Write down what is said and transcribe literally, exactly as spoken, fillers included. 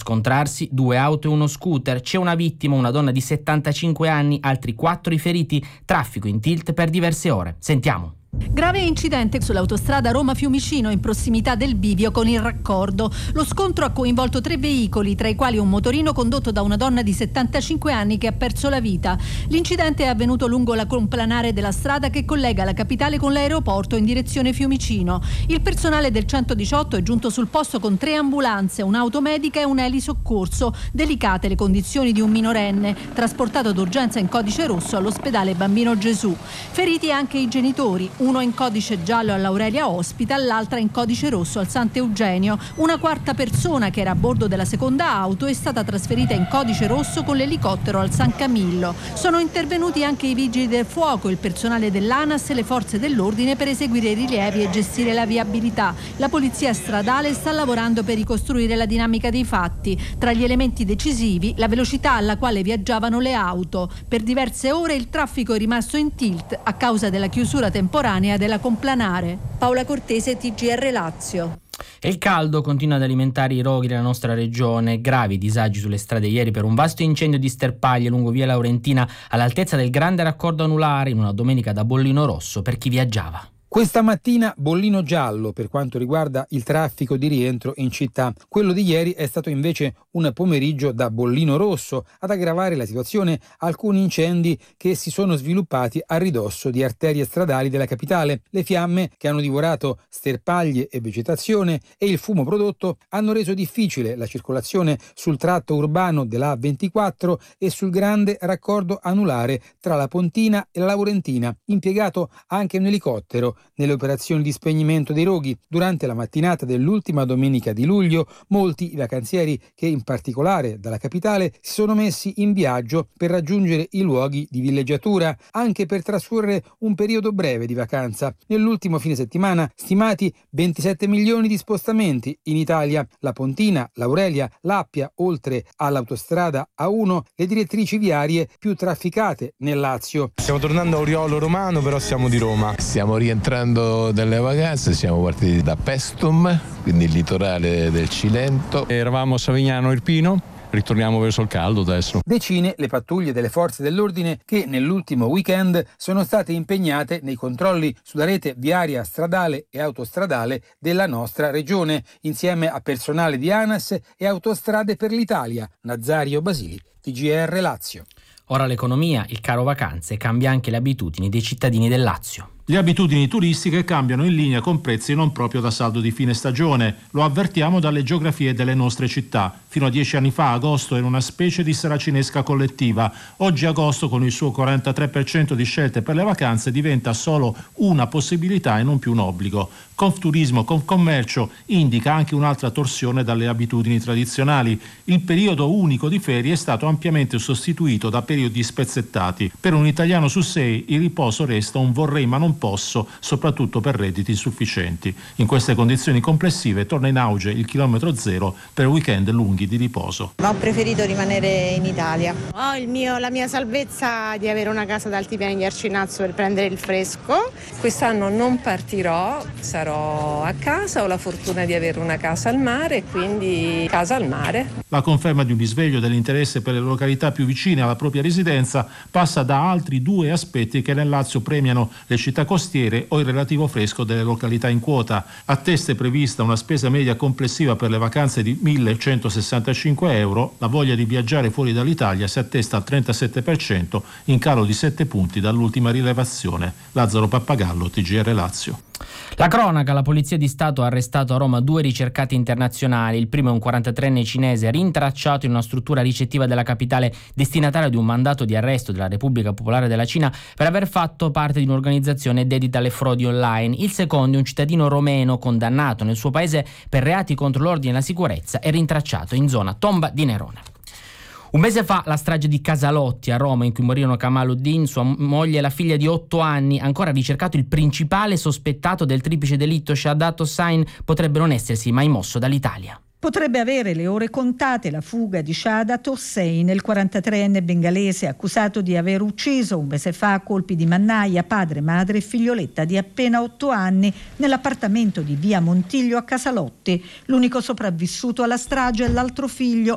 scontrarsi due auto e uno scooter. C'è una vittima, una donna di settantacinque anni, altri quattro i feriti. Traffico in tilt per diverse ore. Sentiamo. Grave incidente sull'autostrada Roma-Fiumicino in prossimità del bivio con il raccordo. Lo scontro ha coinvolto tre veicoli, tra i quali un motorino condotto da una donna di settantacinque anni che ha perso la vita. L'incidente è avvenuto lungo la complanare della strada che collega la capitale con l'aeroporto in direzione Fiumicino. Il personale del centodiciotto è giunto sul posto con tre ambulanze, un'auto medica e un elisoccorso. Delicate le condizioni di un minorenne, trasportato d'urgenza in codice rosso all'ospedale Bambino Gesù. Feriti anche i genitori. Uno in codice giallo all'Aurelia Hospital, l'altra in codice rosso al Sant'Eugenio. Una quarta persona che era a bordo della seconda auto è stata trasferita in codice rosso con l'elicottero al San Camillo. Sono intervenuti anche i vigili del fuoco, il personale dell'ANAS e le forze dell'ordine per eseguire i rilievi e gestire la viabilità. La polizia stradale sta lavorando per ricostruire la dinamica dei fatti. Tra gli elementi decisivi, la velocità alla quale viaggiavano le auto. Per diverse ore il traffico è rimasto in tilt a causa della chiusura temporanea della complanare. Paola Cortese, T G R Lazio. E il caldo continua ad alimentare i roghi della nostra regione. Gravi disagi sulle strade ieri per un vasto incendio di sterpaglie lungo via Laurentina all'altezza del grande raccordo anulare in una domenica da bollino rosso per chi viaggiava. Questa mattina bollino giallo per quanto riguarda il traffico di rientro in città. Quello di ieri è stato invece un pomeriggio da bollino rosso. Ad aggravare la situazione alcuni incendi che si sono sviluppati a ridosso di arterie stradali della capitale. Le fiamme che hanno divorato sterpaglie e vegetazione e il fumo prodotto hanno reso difficile la circolazione sul tratto urbano della A ventiquattro e sul grande raccordo anulare tra la Pontina e la Laurentina. Impiegato anche un elicottero nelle operazioni di spegnimento dei roghi. Durante la mattinata dell'ultima domenica di luglio, molti i vacanzieri che in particolare dalla capitale si sono messi in viaggio per raggiungere i luoghi di villeggiatura, anche per trascorrere un periodo breve di vacanza. Nell'ultimo fine settimana stimati ventisette milioni di spostamenti in Italia. La Pontina, l'Aurelia, l'Appia, oltre all'autostrada A uno, le direttrici viarie più trafficate nel Lazio. Stiamo tornando a Oriolo Romano, però siamo di Roma. Stiamo rientrando dalle vacanze, siamo partiti da Pestum, quindi il litorale del Cilento. Eravamo a Savignano Irpino, ritorniamo verso il caldo adesso. Decine le pattuglie delle forze dell'ordine che nell'ultimo weekend sono state impegnate nei controlli sulla rete viaria stradale e autostradale della nostra regione, insieme a personale di ANAS e Autostrade per l'Italia. Nazario Basili, T G R Lazio. Ora l'economia, il caro vacanze, cambia anche le abitudini dei cittadini del Lazio. Le abitudini turistiche cambiano in linea con prezzi non proprio da saldo di fine stagione. Lo avvertiamo dalle geografie delle nostre città. Fino a dieci anni fa agosto era una specie di saracinesca collettiva. Oggi agosto, con il suo quarantatré per cento di scelte per le vacanze, diventa solo una possibilità e non più un obbligo. Confturismo, Confcommercio indica anche un'altra torsione dalle abitudini tradizionali. Il periodo unico di ferie è stato ampiamente sostituito da periodi spezzettati. Per un italiano su sei il riposo resta un vorrei ma non posso, soprattutto per redditi insufficienti. In queste condizioni complessive torna in auge il chilometro zero per weekend lunghi di riposo. Ma ho preferito rimanere in Italia. Ho il mio, la mia salvezza di avere una casa ad Altipiani di Arcinazzo per prendere il fresco. Quest'anno non partirò, sarò a casa, ho la fortuna di avere una casa al mare, quindi casa al mare. La conferma di un risveglio dell'interesse per le località più vicine alla propria residenza passa da altri due aspetti che nel Lazio premiano le città costiere o il relativo fresco delle località in quota. A testa è prevista una spesa media complessiva per le vacanze di millecentosessantacinque euro, la voglia di viaggiare fuori dall'Italia si attesta al trentasette per cento, in calo di sette punti dall'ultima rilevazione. Lazzaro Pappagallo, T G R Lazio. La cronaca, la Polizia di Stato ha arrestato a Roma due ricercati internazionali. Il primo è un quarantatreenne cinese rintracciato in una struttura ricettiva della capitale, destinatario di un mandato di arresto della Repubblica Popolare della Cina per aver fatto parte di un'organizzazione dedita alle frodi online. Il secondo è un cittadino romeno condannato nel suo paese per reati contro l'ordine e la sicurezza e rintracciato in zona Tomba di Nerone. Un mese fa la strage di Casalotti a Roma, in cui morirono Kamaluddin, sua moglie e la figlia di otto anni. Ancora ricercato il principale sospettato del triplice delitto, Shahdat Hossain, potrebbe non essersi mai mosso dall'Italia. Potrebbe avere le ore contate la fuga di Shahdat Hossain, il quarantatreenne bengalese accusato di aver ucciso un mese fa a colpi di mannaia padre, madre e figlioletta di appena otto anni nell'appartamento di via Montiglio a Casalotti. L'unico sopravvissuto alla strage è l'altro figlio,